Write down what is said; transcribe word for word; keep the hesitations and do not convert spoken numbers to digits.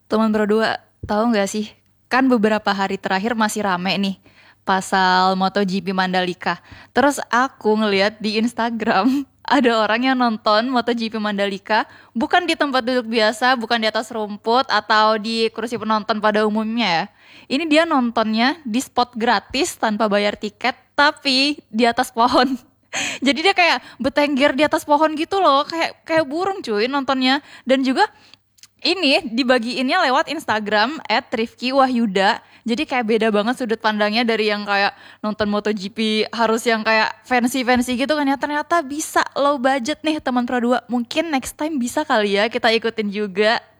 Teman Pro dua, tahu nggak sih? Kan beberapa hari terakhir masih rame nih pasal MotoGP Mandalika. Terus aku ngeliat di Instagram ada orang yang nonton MotoGP Mandalika bukan di tempat duduk biasa, bukan di atas rumput atau di kursi penonton pada umumnya ya. Ini dia nontonnya di spot gratis tanpa bayar tiket, tapi di atas pohon. Jadi dia kayak betengger di atas pohon gitu loh, kayak kayak burung cuy nontonnya. Dan juga ini dibagiinnya lewat Instagram at Rifki Wahyuda. Jadi kayak beda banget sudut pandangnya dari yang kayak nonton MotoGP harus yang kayak fancy-fancy gitu kan ya. Ternyata bisa low budget nih teman Pro dua. Mungkin next time bisa kali ya kita ikutin juga.